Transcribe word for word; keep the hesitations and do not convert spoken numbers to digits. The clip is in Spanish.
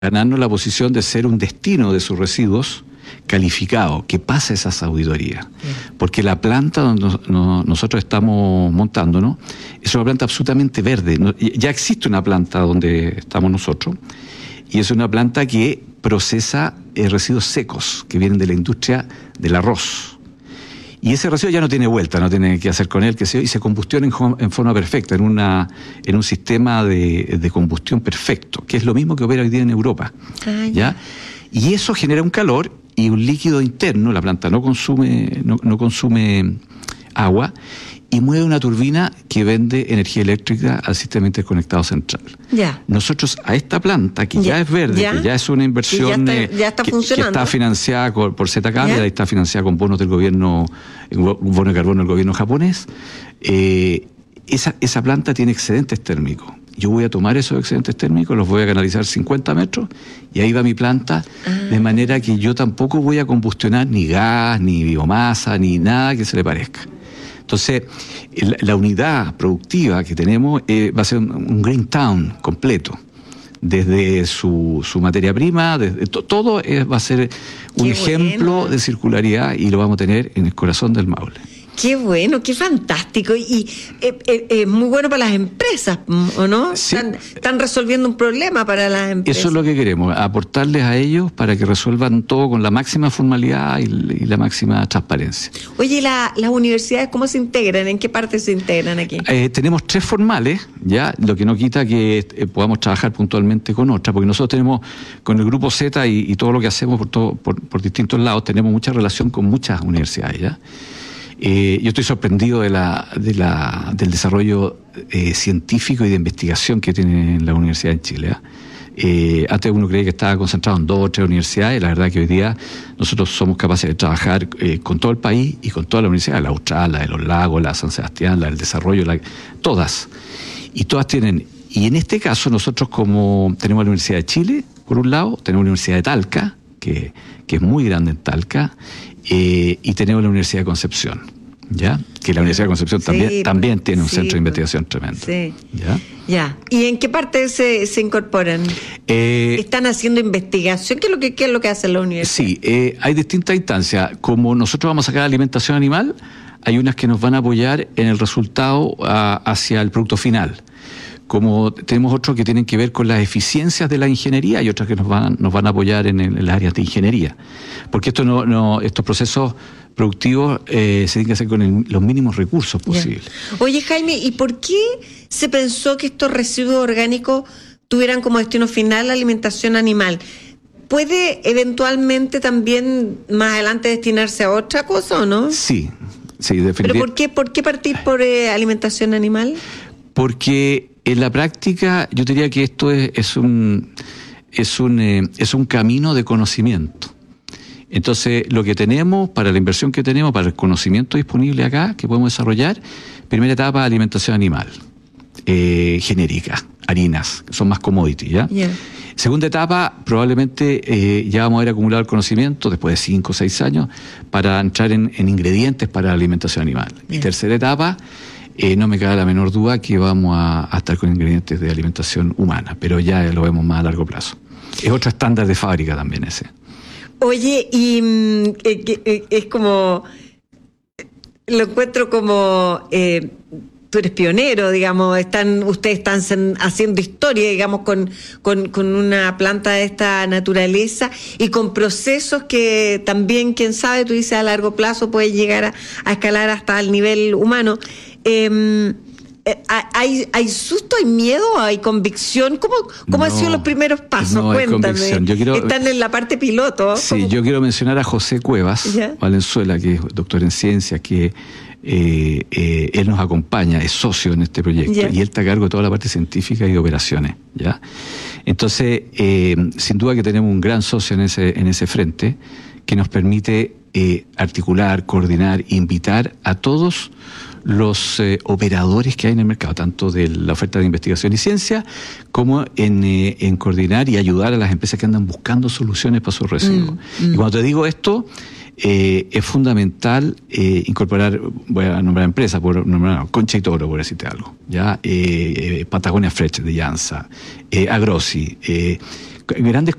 ganarnos la posición de ser un destino de sus residuos calificado, que pasa esas auditorías. Porque la planta donde nos, no, nosotros estamos montándonos es una planta absolutamente verde. No, ya existe una planta donde estamos nosotros, y es una planta que procesa eh, residuos secos que vienen de la industria del arroz. Y ese residuo ya no tiene vuelta, no tiene qué hacer con él, que se, y se combustiona en, en forma perfecta, en, una, en un sistema de, de combustión perfecto, que es lo mismo que opera hoy día en Europa. Ah, ¿ya? Y eso genera un calor y un líquido interno. La planta no consume, no, no consume agua, y mueve una turbina que vende energía eléctrica al sistema interconectado central. Ya. Nosotros a esta planta, que ya, ya es verde, ¿ya? que ya es una inversión ya está, ya está que, funcionando. que está financiada por, por Z K, y está financiada con bonos del gobierno, bono de carbono del gobierno japonés, eh, esa, esa planta tiene excedentes térmicos. Yo voy a tomar esos excedentes térmicos, los voy a canalizar cincuenta metros, y ahí va mi planta, ah. de manera que yo tampoco voy a combustionar ni gas, ni biomasa, ni nada que se le parezca. Entonces, la, la unidad productiva que tenemos eh, va a ser un, un green town completo, desde su, su materia prima, desde to, todo es, va a ser un Qué ejemplo bueno. de circularidad, y lo vamos a tener en el corazón del Maule. Qué bueno, qué fantástico. Y es eh, eh, muy bueno para las empresas, ¿o no? Sí. Están, están resolviendo un problema para las empresas. Eso es lo que queremos, aportarles a ellos para que resuelvan todo con la máxima formalidad y, y la máxima transparencia. Oye, ¿la, las universidades cómo se integran? ¿En qué parte se integran aquí? Eh, tenemos tres formales, ya, lo que no quita que eh, podamos trabajar puntualmente con otras, porque nosotros tenemos, con el Grupo Z y, y todo lo que hacemos por, todo, por, por distintos lados, tenemos mucha relación con muchas universidades, ¿ya? Eh, yo estoy sorprendido de la, de la, del desarrollo eh, científico y de investigación que tiene la Universidad en Chile. ¿eh? Eh, antes uno creía que estaba concentrado en dos o tres universidades. La verdad que hoy día nosotros somos capaces de trabajar eh, con todo el país y con todas las universidades, la Austral, la de los Lagos, la de San Sebastián, la del Desarrollo, la, todas. Y todas tienen, y en este caso nosotros como tenemos la Universidad de Chile, por un lado, tenemos la Universidad de Talca, que, que es muy grande en Talca, Eh, y tenemos la Universidad de Concepción, ¿ya? Que la Universidad de Concepción sí, también, también tiene un sí, centro de investigación tremendo. Sí. ¿Ya? Ya. ¿Y en qué parte se, se incorporan? Eh, ¿Están haciendo investigación? ¿Qué es lo que, qué es lo que hace la universidad? Sí, eh, hay distintas instancias. Como nosotros vamos a sacar alimentación animal, hay unas que nos van a apoyar en el resultado a, hacia el producto final. Como tenemos otros que tienen que ver con las eficiencias de la ingeniería, y otras que nos van, nos van a apoyar en, el, en las áreas de ingeniería. Porque esto no, no, estos procesos productivos eh, se tienen que hacer con el, los mínimos recursos posibles. Yeah. Oye, Jaime, ¿y por qué se pensó que estos residuos orgánicos tuvieran como destino final la alimentación animal? ¿Puede eventualmente también más adelante destinarse a otra cosa o no? Sí, sí, definitivamente. ¿Pero por qué, por qué partir por eh, alimentación animal? Porque en la práctica yo diría que esto es, es un es un eh, es un camino de conocimiento. Entonces, lo que tenemos, para la inversión que tenemos, para el conocimiento disponible acá, que podemos desarrollar, primera etapa, alimentación animal, eh, genérica, harinas, son más commodity, ¿ya? Yeah. Segunda etapa, probablemente eh, ya vamos a haber acumulado el conocimiento, después de cinco o seis años, para entrar en, en ingredientes para la alimentación animal. Yeah. Y tercera etapa, Eh, no me cabe la menor duda que vamos a, a estar con ingredientes de alimentación humana, pero ya lo vemos más a largo plazo. Es otro estándar de fábrica también ese. Oye, y eh, eh, es como, lo encuentro como, eh, tú eres pionero, digamos, están ustedes están haciendo historia, digamos, con, con, con una planta de esta naturaleza y con procesos que también, quién sabe, tú dices a largo plazo puede llegar a, a escalar hasta el nivel humano. Eh, ¿hay, ¿Hay susto, hay miedo, hay convicción? ¿Cómo, cómo no, han sido los primeros pasos? No, cuéntame. Yo quiero, Están en la parte piloto. Sí, ¿cómo? Yo quiero mencionar a José Cuevas ¿Ya? Valenzuela, que es doctor en ciencias, que eh, eh, él nos acompaña, es socio en este proyecto, ¿Ya? y él está a cargo de toda la parte científica y de operaciones, ¿ya? Entonces, eh, sin duda que tenemos un gran socio en ese, en ese frente, que nos permite eh, articular, coordinar, invitar a todos los eh, operadores que hay en el mercado, tanto de la oferta de investigación y ciencia, como en, eh, en coordinar y ayudar a las empresas que andan buscando soluciones para sus residuos. Mm, mm. Y cuando te digo esto, eh, es fundamental eh, incorporar, voy a nombrar empresas, por nombrar Concha y Toro, por decirte algo, ya eh, eh, Patagonia Fresh de Llanza, eh, Agrosi, eh, grandes